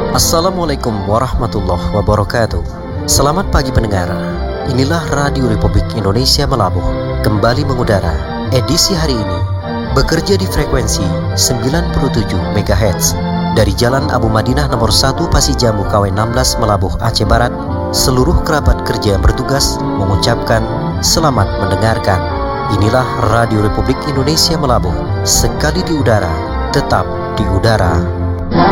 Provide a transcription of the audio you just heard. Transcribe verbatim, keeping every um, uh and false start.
Assalamualaikum warahmatullahi wabarakatuh. Selamat pagi pendengar. Inilah Radio Republik Indonesia Melabuh kembali mengudara. Edisi hari ini bekerja di frekuensi sembilan puluh tujuh megahertz dari Jalan Abu Madinah nomor satu Pasijambu K W enam belas Melabuh, Aceh Barat. Seluruh kerabat kerja yang bertugas mengucapkan selamat mendengarkan. Inilah Radio Republik Indonesia Melabuh, sekali di udara, tetap di udara.